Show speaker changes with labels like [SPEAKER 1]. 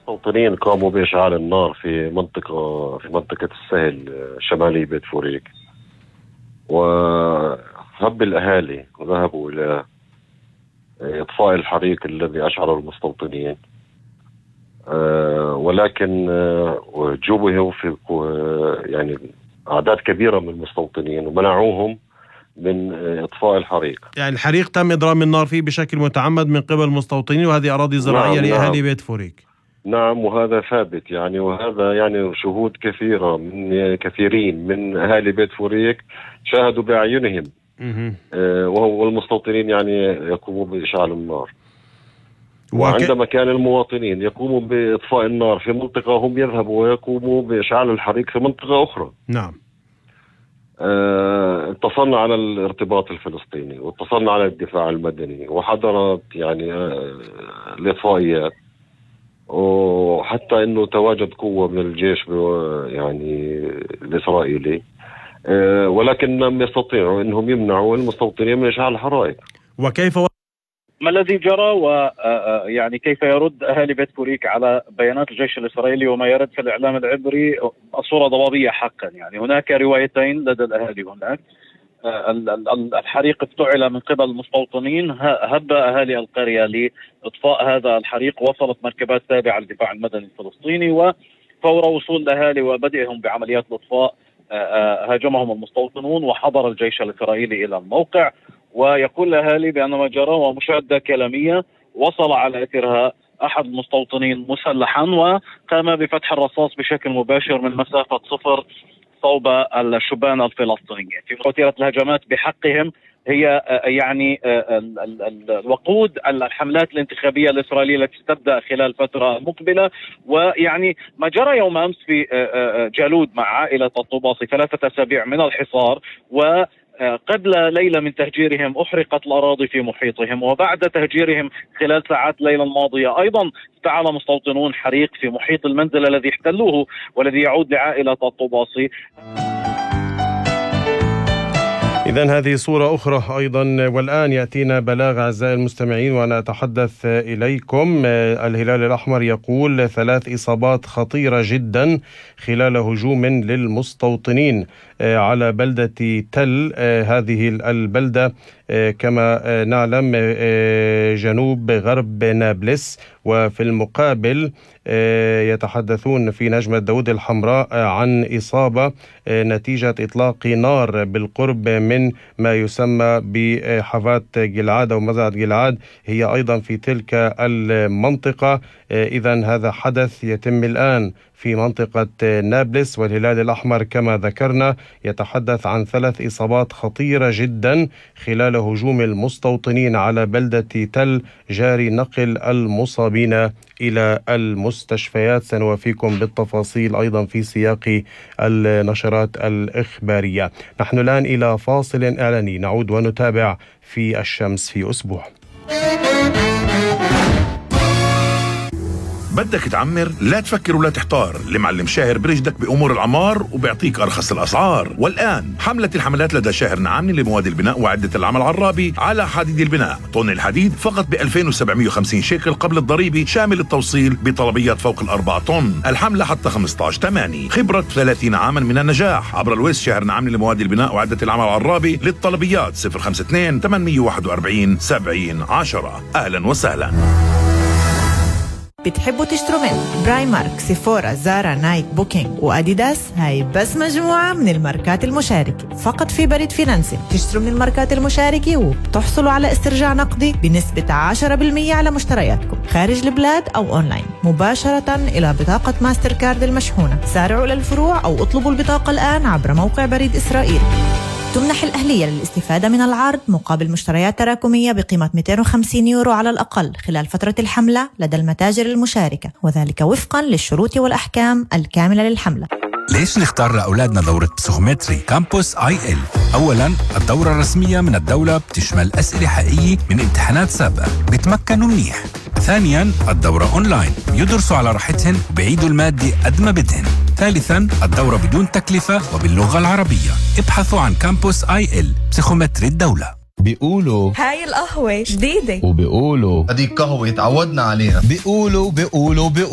[SPEAKER 1] المستوطنين قاموا بإشعال النار في منطقة السهل شمالي بيت فوريك، وهب الأهالي وذهبوا إلى إطفاء الحريق الذي أشعله المستوطنين، ولكن جوبوا في يعني أعداد كبيرة من المستوطنين ومنعوهم من إطفاء الحريق.
[SPEAKER 2] يعني الحريق تم إضرام النار فيه بشكل متعمد من قبل المستوطنين، وهذه أراضي زراعية لأهالي بيت فوريك.
[SPEAKER 1] نعم، وهذا ثابت يعني، وهذا يعني شهود كثيرين من أهالي بيت فوريك شاهدوا بأعينهم، وهو المستوطنين يعني يقوموا بإشعال النار. وعندما كان المواطنين يقوموا بإطفاء النار في منطقة، هم يذهبوا ويقوموا بإشعال الحريق في منطقة أخرى.
[SPEAKER 2] نعم.
[SPEAKER 1] اتصلنا على الارتباط الفلسطيني، واتصلنا على الدفاع المدني، وحضرت يعني الإطفائيات، وحتى انه تواجد قوة من الجيش يعني الإسرائيلي، ولكن لم يستطيعوا انهم يمنعوا المستوطنين من إشعال الحرائق.
[SPEAKER 3] وكيف ما الذي جرى، ويعني كيف يرد أهالي بيت فوريك على بيانات الجيش الإسرائيلي وما يرد في الإعلام العبري؟ الصورة ضبابية حقا، يعني هناك روايتين لدى الأهالي. هناك الحريق افتعل من قبل المستوطنين، هب أهالي القرية لإطفاء هذا الحريق، وصلت مركبات تابعة للدفاع المدني الفلسطيني، وفور وصول الأهالي وبدئهم بعمليات الإطفاء هاجمهم المستوطنون، وحضر الجيش الإسرائيلي إلى الموقع. ويقول الأهالي بأن ما جرى ومشاهدة كلامية، وصل على إثرها أحد المستوطنين مسلحا وقام بفتح الرصاص بشكل مباشر من مسافة 0 صوب الشبان الفلسطينيين. في وتيرة الهجمات بحقهم هي يعني الوقود الحملات الانتخابية الإسرائيلية التي ستبدأ خلال الفترة المقبلة. ويعني ما جرى يوم أمس في جالود مع عائلة الطوباصي 3 أسابيع من الحصار، وقبل ليلة من تهجيرهم أحرقت الأراضي في محيطهم، وبعد تهجيرهم خلال ساعات الليلة الماضية أيضا اشتعل مستوطنون حريق في محيط المنزل الذي احتلوه والذي يعود لعائلة الطوباصي.
[SPEAKER 2] إذن هذه صورة أخرى أيضا. والآن يأتينا بلاغ أعزائي المستمعين وأنا أتحدث إليكم. الهلال الأحمر يقول 3 إصابات خطيرة جدا خلال هجوم للمستوطنين على بلدة تل. هذه البلدة كما نعلم جنوب غرب نابلس. وفي المقابل يتحدثون في نجمة داود الحمراء عن إصابة نتيجة إطلاق نار بالقرب من ما يسمى بحافات جلعاد أو مزرعة جلعاد، هي أيضا في تلك المنطقة. إذن هذا حدث يتم الآن في منطقة نابلس. والهلال الأحمر كما ذكرنا يتحدث عن 3 إصابات خطيرة جدا خلال هجوم المستوطنين على بلدة تل، جاري نقل المصابين إلى المستشفيات. سنوافيكم بالتفاصيل أيضا في سياق النشرات الإخبارية. نحن الآن إلى فاصل إعلاني، نعود ونتابع في الشمس في أسبوع.
[SPEAKER 4] بدك تعمر؟ لا تفكر ولا تحتار، المعلم شاهر برشدك بأمور العمار وبيعطيك أرخص الأسعار. والآن حملة الحملات لدى شاهر نعامني لمواد البناء وعدة العمل العرابي على حديد البناء. طن الحديد فقط ب2750 شيكل قبل الضريبة، شامل التوصيل بطلبيات فوق 4 طن. الحملة حتى 15/8. خبرة 30 عاما من النجاح. عبر الويس شاهر نعامني لمواد البناء وعدة العمل العرابي. للطلبيات 052 841 7010. أهلا وسهلا.
[SPEAKER 5] بتحبوا تشتروا من برايمارك، سيفورا، زارا، نايك، بوكينج وأديداس؟ هاي بس مجموعة من الماركات المشاركة فقط في بريد فينانسي. تشتروا من الماركات المشاركة وبتحصلوا على استرجاع نقدي بنسبة 10% على مشترياتكم خارج البلاد أو أونلاين مباشرة إلى بطاقة ماستر كارد المشحونة. سارعوا للفروع أو اطلبوا البطاقة الآن عبر موقع بريد إسرائيل. تمنح الأهلية للاستفادة من العرض مقابل مشتريات تراكمية بقيمة 250 يورو على الأقل خلال فترة الحملة لدى المتاجر المشاركة، وذلك وفقا للشروط والأحكام الكاملة للحملة.
[SPEAKER 6] ليش نختار لأولادنا دورة بسيخومتري كامبوس IL؟ أولاً الدورة الرسمية من الدولة بتشمل أسئلة حقيقية من امتحانات سابقة بتمكنوا منيح. ثانياً الدورة أونلاين، يدرسوا على راحتهن وبيعيدوا المادة قد ما بدهن. ثالثاً الدورة بدون تكلفة وباللغة العربية. ابحثوا عن كامبوس IL بسيخومتري الدولة.
[SPEAKER 7] بيقولوا
[SPEAKER 5] هاي القهوة جديدة،
[SPEAKER 7] وبيقولوا
[SPEAKER 8] هذه القهوة تعودنا عليها.
[SPEAKER 7] بيقولوا